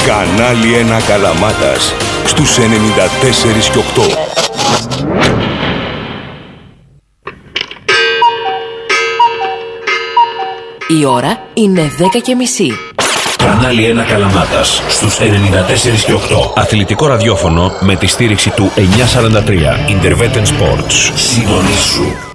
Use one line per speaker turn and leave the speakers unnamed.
Κανάλι 1 Καλαμάτας στους 94 και 8.
Η ώρα είναι 10:30.
Κανάλι 1 Καλαμάτας στους 94 και 8.
Αθλητικό ραδιόφωνο με τη στήριξη του 943.
Interveten Sports. Συντονίσου.